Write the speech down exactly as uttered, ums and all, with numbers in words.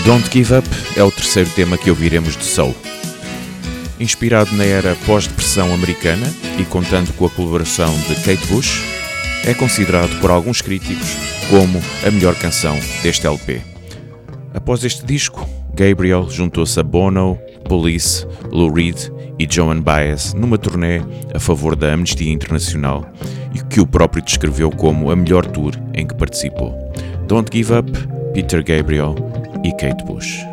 Don't Give Up é o terceiro tema que ouviremos de Soul. Inspirado na era pós-depressão americana e contando com a colaboração de Kate Bush, é considerado por alguns críticos como a melhor canção deste L P. Após este disco, Gabriel juntou-se a Bono, Police, Lou Reed e Joan Baez numa turnê a favor da Amnistia Internacional e que o próprio descreveu como a melhor tour em que participou. Don't Give Up, Peter Gabriel e Kate Bush.